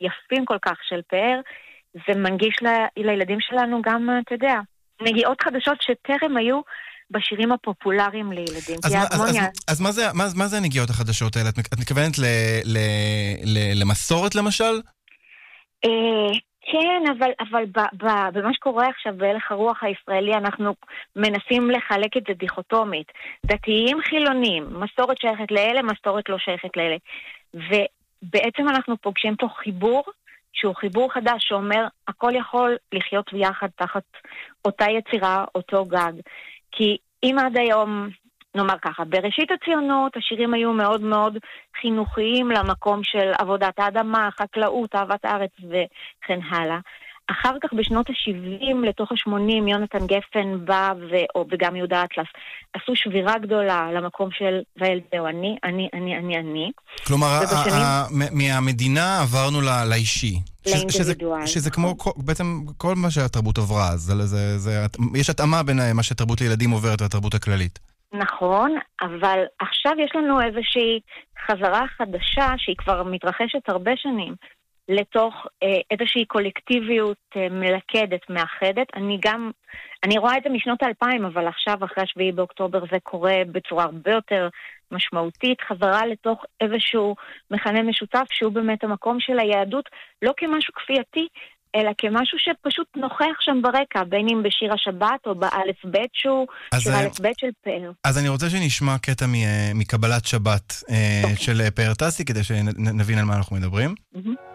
יפים כל כך של פאר, זה מנגיש לילדים שלנו גם, אתה יודע, נגיעות חדשות שטרם היו בשירים הפופולריים לילדים. אז מה זה הנגיעות החדשות האלה? את מתכוונת למסורת למשל? כן, אבל במה שקורה עכשיו בהלך הרוח הישראלי, אנחנו מנסים לחלק את זה דיכוטומית. דתיים חילונים, מסורת שייכת לאלה, מסורת לא שייכת לאלה. ובעצם אנחנו פוגשים פה חיבור, שהוא חיבור חדש שאומר, הכל יכול לחיות ביחד תחת אותה יצירה, אותו גג. כי אם עד היום, נאמר ככה, בראשית הציונות, השירים היו מאוד מאוד חינוכיים למקום של עבודת האדמה, חקלאות, אהבת הארץ וכן הלאה. אחר כך בשנות ה-70 לתוך ה-80, יונתן גפן בא וגם יהודה אטלס, עשו שבירה גדולה למקום של וילדאו, אני. כלומר, מהמדינה עברנו לאישי. לאינדיבידואל. שזה כמו בעצם כל מה שהתרבות עברה, יש התאמה בין מה שהתרבות לילדים עוברת והתרבות הכללית. נכון, אבל עכשיו יש לנו איזושהי חזרה חדשה שהיא כבר מתרחשת הרבה שנים לתוך איזושהי קולקטיביות מלכדת, מאחדת. אני רואה את זה משנות 2000, אבל עכשיו אחרי 7 באוקטובר זה קורה בצורה הרבה יותר משמעותית, חזרה לתוך איזשהו מכנה משותף שהוא באמת המקום של היהדות, לא כמשהו כפייתי, אלא כמשהו שפשוט נוכח שם ברקע, בין אם בשיר השבת או באלף בית שהוא שיר אלף בית של פאר. אז אני רוצה שנשמע קטע מקבלת שבת של פאר טסי, כדי שנבין על מה אנחנו מדברים.